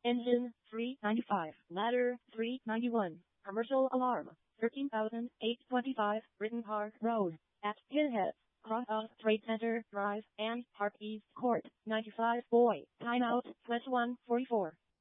Engine 395. Ladder 391. Commercial alarm 13,825. Britton Park Road. At Pinhead. Cross of Trade Center Drive and Park East Court. 95 Boy. Timeout 21:44.